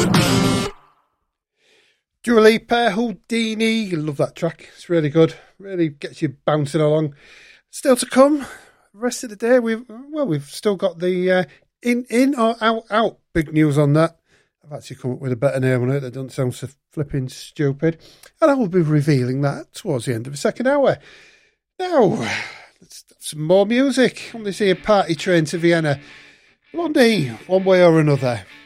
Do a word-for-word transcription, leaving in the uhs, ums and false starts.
Dua Lipa, Houdini. Love that track. It's really good. Really gets you bouncing along. Still to come. Rest of the day, we've well, we've still got the uh, in in or out out big news on that. I've actually come up with a better name on it that doesn't sound so flipping stupid, and I will be revealing that towards the end of the second hour. Now, let's have some more music on this here party train to Vienna. Blondie, one way or another.